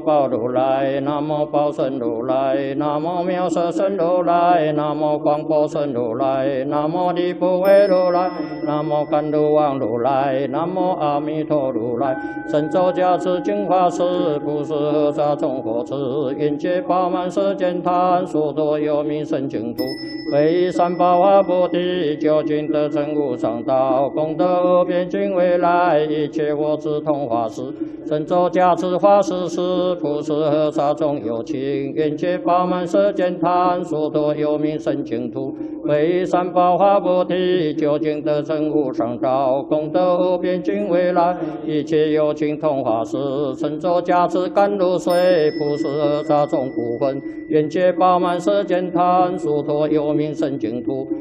宝如来，南无宝生如来，南无妙色身如来，南无广波身如来，南无力不为如来，南无甘露王如来，南无阿弥陀如来，神咒加持净法师，不是和沙众佛子，愿界饱满世间贪，所多有名圣净土，为三宝化菩提，究竟得成无上道，功德无边尽未来，一切佛子同法师，神咒加持法师时，不是和沙众有情，愿界饱满世间贪，所多有名圣净土，为三宝化菩提，究竟得成无上道，功德无边尽未来，一切有情同法师，神咒加持甘露水，不是和沙众不分，愿界饱满世间贪，所多有名圣净土。